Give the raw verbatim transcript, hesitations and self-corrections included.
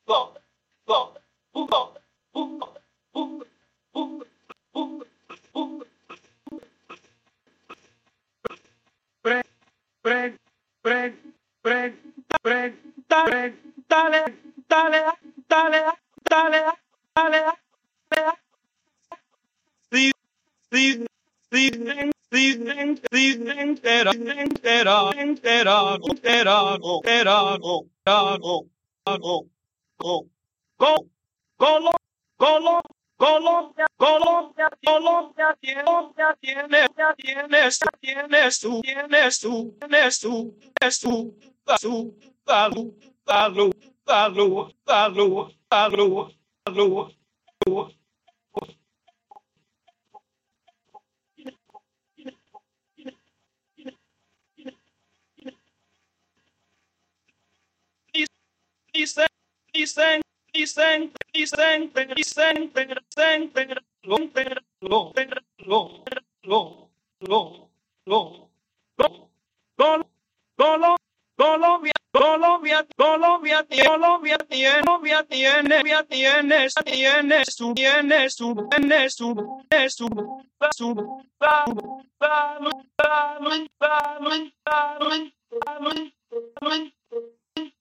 Pre, pre, pre, pre, pre, dale, dale, dale, dale, dale, dale, dale. These, these, these things, these things, these things that are, things that are, things that are, that are, that are, that are, go, go, go, Colo- Colo- Colombia, Colombia, Colombia tiene, Colombia tiene, ya tiene, su- tiene su, tiene su, tiene su, tiene su, su, salud, salud, salud, salud, salud, salud, salud. Dicen, dicen, dicen, dicen, dicen, dicen, dicen, lo, lo, lo, lo, lo, lo, Col- Colo- Colombia, Colombia, Colombia, tiene, Colombia tiene, Colombia tiene, Colombia tiene, tiene su, tiene su, tiene su, tiene su, su, salud, salud, salud, salud, salud, salud, salud,